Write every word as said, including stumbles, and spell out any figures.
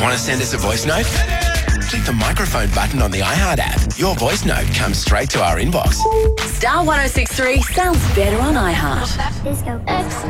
Want to send us a voice note? Click the microphone button on the iHeart app. Your voice note comes straight to our inbox. Star one oh six three sounds better on iHeart. Let's go.